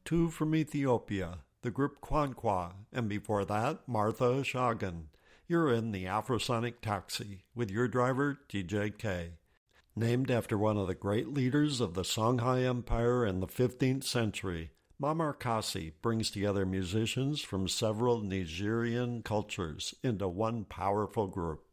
Two from Ethiopia, the group Kwankwa, and before that, Martha Shagan. You're in the Afrosonic Taxi with your driver, TJK. Named after one of the great leaders of the Songhai Empire in the 15th century, Mamar Kasi brings together musicians from several Nigerian cultures into one powerful group.